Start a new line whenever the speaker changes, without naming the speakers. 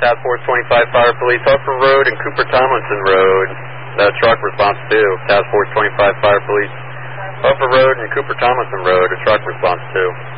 Task Force 25 Fire Police, Harper Road and Cooper Tomlinson Road. Truck response 2. Task Force 25 Fire Police, Harper Road and Cooper Tomlinson Road. A truck response 2.